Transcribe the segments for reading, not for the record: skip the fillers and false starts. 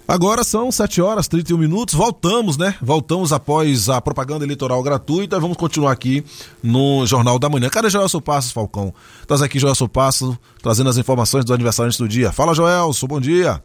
Agora são 7h31. Voltamos, né? Voltamos após a propaganda eleitoral gratuita e vamos continuar aqui no Jornal da Manhã. Cadê Joelson Passos, Falcão? Traz aqui Joelson Passos, trazendo as informações dos aniversariantes do dia. Fala, Joelson, bom dia.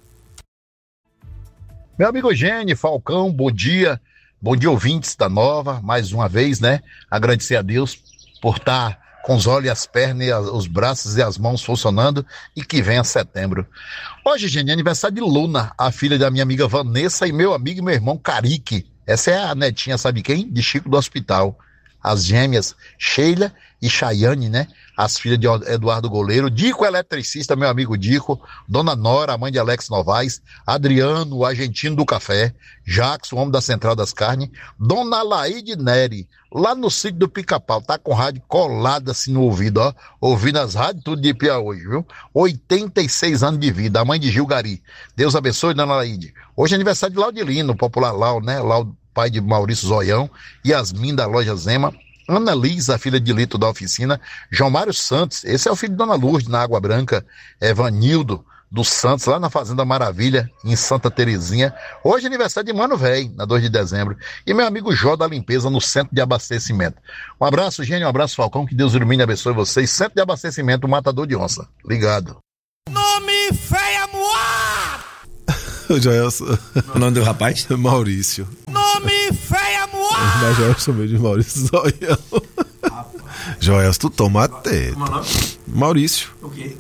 Meu amigo Gene, Falcão, bom dia. Bom dia, ouvintes da Nova, mais uma vez, né? Agradecer a Deus por estar com os olhos, as pernas, os braços e as mãos funcionando e que venha setembro. Hoje, gente, é aniversário de Luna, a filha da minha amiga Vanessa e meu amigo e meu irmão Carique. Essa é a netinha, sabe quem? De Chico do Hospital. As gêmeas Sheila e Chayane, né? As filhas de Eduardo Goleiro, Dico eletricista, meu amigo Dico, Dona Nora, a mãe de Alex Novaes, Adriano, o argentino do café, Jackson, o homem da Central das Carnes, Dona Laide Neri, lá no sítio do Pica-Pau, tá com rádio colada assim no ouvido, ó, ouvindo as rádios tudo de Piauí hoje, viu? 86 anos de vida, a mãe de Gilgari. Deus abençoe, Dona Laide. Hoje é aniversário de Laudilino, o popular Lau, né? Lau, pai de Maurício Zoião, Yasmin da loja Zema, Ana Lisa, filha de Lito da oficina, João Mário Santos, esse é o filho de Dona Lourdes, na Água Branca, Evanildo dos Santos, lá na Fazenda Maravilha, em Santa Terezinha. Hoje é aniversário de Mano Véi, na 2 de dezembro. E meu amigo Jó da Limpeza, no Centro de Abastecimento. Um abraço, Gênio, um abraço, Falcão, que Deus ilumine e abençoe vocês. Centro de Abastecimento, Matador de Onça. Ligado. Nome feia moar! Joelson. O nome do rapaz? Maurício. Nome feia moar! Mas Joelson meio de Maurício Zoião. Joelson, tu toma até. Como é o nome? Maurício. O quê?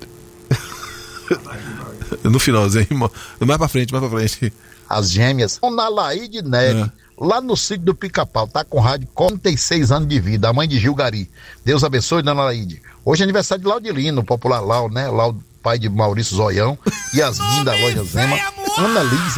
No finalzinho, mais pra frente. As gêmeas, Dona Laide Neri, lá no sítio do Pica-Pau, tá com rádio 46 anos de vida, a mãe de Gilgari. Deus abençoe, Dona Laide. Hoje é aniversário de Laudilino, o popular Lau, né? Lau, pai de Maurício Zoião, Yasmin da loja Zema, Ana Lisa.